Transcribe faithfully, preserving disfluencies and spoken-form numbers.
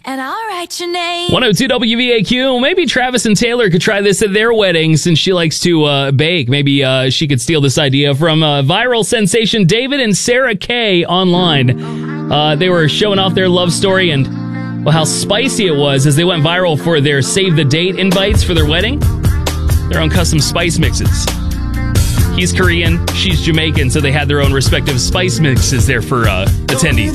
and I'll write your name. one oh two W V A Q. Maybe Travis and Taylor could try this at their wedding since she likes to uh, bake. Maybe uh, she could steal this idea from uh, viral sensation David and Sarah Kay online. Uh, they were showing off their love story and well, how spicy it was as they went viral for their save the date invites for their wedding. Their own custom spice mixes. He's Korean, she's Jamaican, so they had their own respective spice mixes there for uh, attendees.